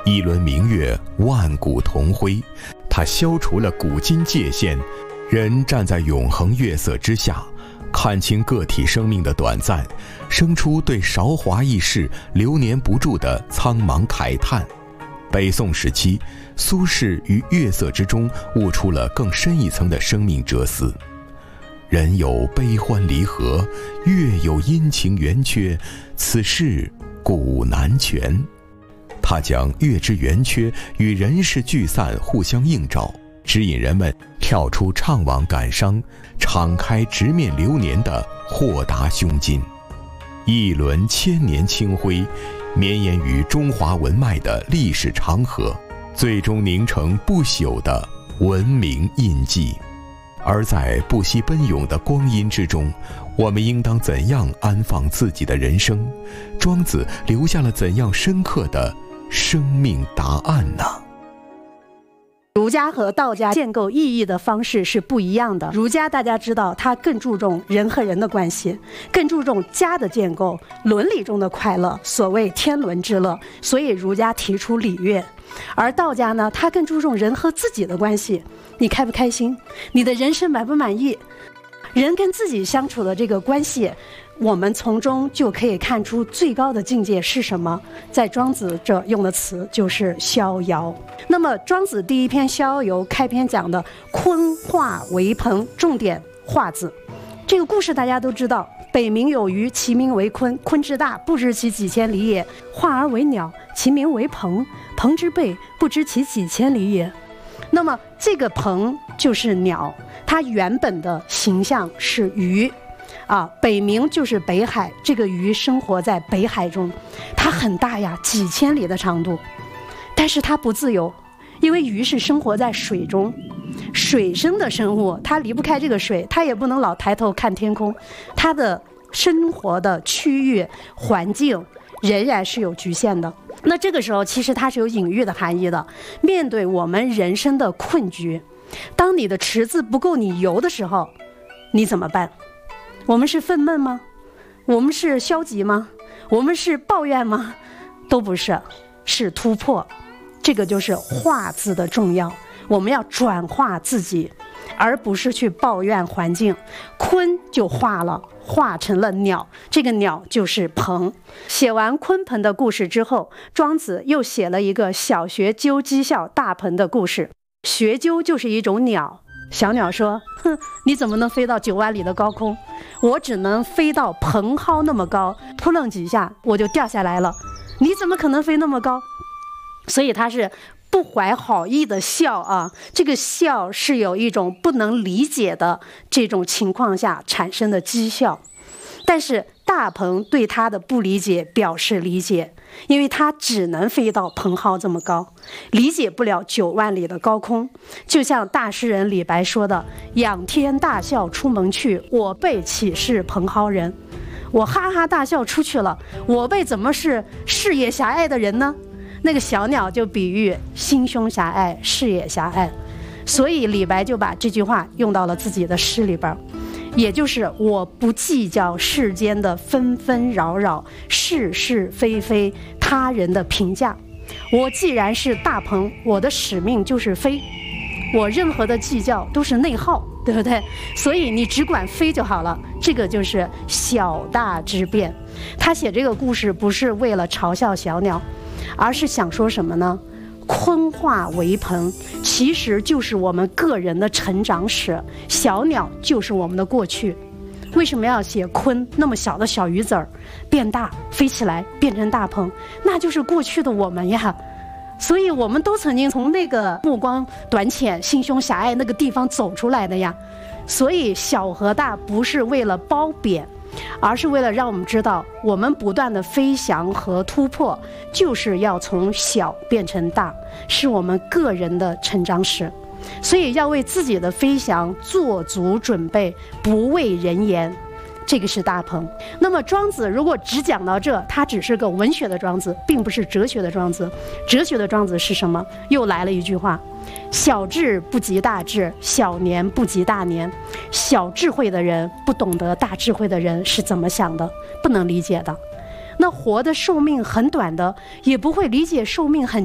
一轮明月，万古同辉。它消除了古今界限，人站在永恒月色之下，看清个体生命的短暂，生出对韶华易逝、流年不住的苍茫慨叹。北宋时期，苏轼于月色之中悟出了更深一层的生命哲思。人有悲欢离合，月有阴晴圆缺，此事古难全。他将月之圆缺与人世聚散互相映照，指引人们跳出怅惘感伤，敞开直面流年的豁达胸襟。一轮千年清辉，绵延于中华文脉的历史长河，最终凝成不朽的文明印记。而在不惜奔涌的光阴之中，我们应当怎样安放自己的人生？庄子留下了怎样深刻的生命答案呢？ 儒家和道家建构意义的方式是不一样的。儒家大家知道，它更注重人和人的关系，更注重家的建构，伦理中的快乐，所谓天伦之乐，所以儒家提出礼乐。而道家呢，它更注重人和自己的关系，你开不开心，你的人生满不满意，人跟自己相处的这个关系，我们从中就可以看出最高的境界是什么。在庄子这用的词就是逍遥。那么庄子第一篇《逍遥游》开篇讲的鲲化为鹏，重点化字。这个故事大家都知道，北冥有鱼，其名为鲲，鲲之大，不知其几千里也；化而为鸟，其名为鹏，鹏之背，不知其几千里也。那么这个鹏就是鸟，它原本的形象是鱼北冥就是北海，这个鱼生活在北海中，它很大呀，几千里的长度，但是它不自由，因为鱼是生活在水中，水生的生物，它离不开这个水，它也不能老抬头看天空，它的生活的区域环境仍然是有局限的。那这个时候其实它是有隐喻的含义的。面对我们人生的困局，当你的池子不够你游的时候，你怎么办？我们是愤懑吗？我们是消极吗？我们是抱怨吗？都不是，是突破。这个就是化字的重要，我们要转化自己，而不是去抱怨环境。鲲就化了，化成了鸟，这个鸟就是鹏。写完鲲鹏的故事之后，庄子又写了一个小学究讥笑大鹏的故事。学究就是一种鸟，小鸟说，哼，你怎么能飞到9万里的高空？我只能飞到蓬蒿那么高，扑棱几下我就掉下来了，你怎么可能飞那么高？所以他是不怀好意的笑啊，这个笑是有一种不能理解的这种情况下产生的讥笑。但是大鹏对他的不理解表示理解，因为他只能飞到蓬蒿这么高，理解不了9万里的高空。就像大诗人李白说的，仰天大笑出门去，我辈岂是蓬蒿人。我哈哈大笑出去了，我辈怎么是视野狭隘的人呢？那个小鸟就比喻心胸狭隘，视野狭隘，所以李白就把这句话用到了自己的诗里边，也就是我不计较世间的纷纷扰扰，是是非非，他人的评价。我既然是大鹏，我的使命就是飞，我任何的计较都是内耗，对不对？所以你只管飞就好了，这个就是小大之变。他写这个故事不是为了嘲笑小鸟，而是想说什么呢？鲲化为鹏，其实就是我们个人的成长史，小鸟就是我们的过去。为什么要写鲲那么小的小鱼子儿变大飞起来变成大鹏？那就是过去的我们呀。所以我们都曾经从那个目光短浅、心胸狭隘那个地方走出来的呀。所以小和大不是为了褒贬，而是为了让我们知道，我们不断的飞翔和突破，就是要从小变成大，是我们个人的成长史。所以要为自己的飞翔做足准备，不畏人言，这个是大鹏。那么庄子如果只讲到这，他只是个文学的庄子，并不是哲学的庄子。哲学的庄子是什么？又来了一句话，小智不及大智，小年不及大年。小智慧的人不懂得大智慧的人是怎么想的，不能理解的。那活的寿命很短的，也不会理解寿命很